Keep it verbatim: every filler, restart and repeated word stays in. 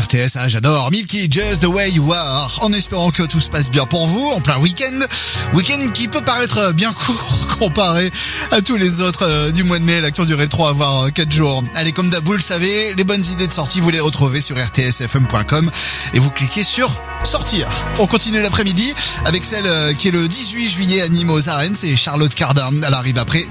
R T S, ah, j'adore. Milky, Just the Way You Are, en espérant que tout se passe bien pour vous, en plein week-end. Week-end qui peut paraître bien court comparé à tous les autres euh, du mois de mai, là, qui ont duré trois voire quatre jours. Allez, comme d'hab, vous le savez, les bonnes idées de sortie, vous les retrouvez sur r t s f m point com et vous cliquez sur sortir. On continue l'après-midi avec celle euh, qui est le dix-huit juillet à Nîmes aux Arènes, c'est Charlotte Cardin. Elle arrive après